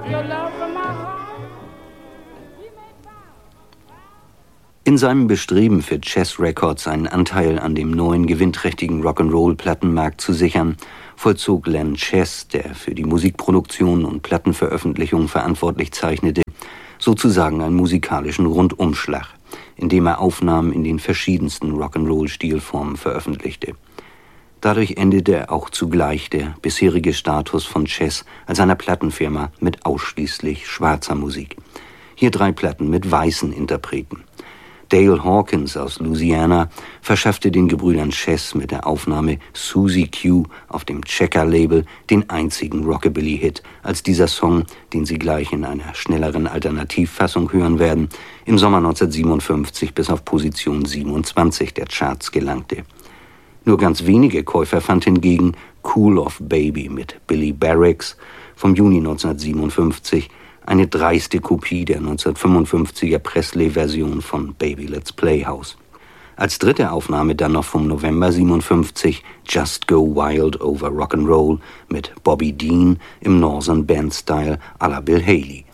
In seinem Bestreben für Chess Records einen Anteil an dem neuen gewinnträchtigen Rock'n'Roll-Plattenmarkt zu sichern, vollzog Len Chess, der für die Musikproduktion und Plattenveröffentlichung verantwortlich zeichnete, sozusagen einen musikalischen Rundumschlag, indem er Aufnahmen in den verschiedensten Rock'n'Roll-Stilformen veröffentlichte. Dadurch endete auch zugleich der bisherige Status von Chess als einer Plattenfirma mit ausschließlich schwarzer Musik. Hier 3 Platten mit weißen Interpreten. Dale Hawkins aus Louisiana verschaffte den Gebrüdern Chess mit der Aufnahme Susie Q auf dem Checker-Label den einzigen Rockabilly-Hit, als dieser Song, den Sie gleich in einer schnelleren Alternativfassung hören werden, im Sommer 1957 bis auf Position 27 der Charts gelangte. Nur ganz wenige Käufer fand hingegen Cool Off Baby mit Billy Barracks vom Juni 1957, eine dreiste Kopie der 1955er Presley-Version von Baby Let's Play House. Als dritte Aufnahme dann noch vom November 57 Just Go Wild Over Rock'n'Roll mit Bobby Dean im Northern Band Style à la Bill Haley.